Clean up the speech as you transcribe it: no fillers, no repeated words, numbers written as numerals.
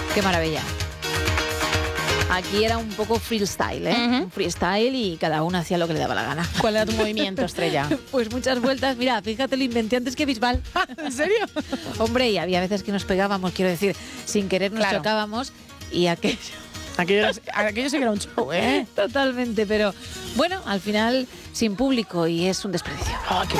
Qué maravilla. Aquí era un poco freestyle, ¿eh? Ujú. Un freestyle y cada uno hacía lo que le daba la gana. ¿Cuál era tu movimiento, Estrella? Pues muchas vueltas. Mira, fíjate, lo inventé antes que Bisbal. ¿En serio? Hombre, y había veces que nos pegábamos, quiero decir, sin querer nos Claro. chocábamos y aquello... Aquello sí que era un show, ¿eh? Totalmente, pero bueno, al final sin público y es un desperdicio. Oh, qué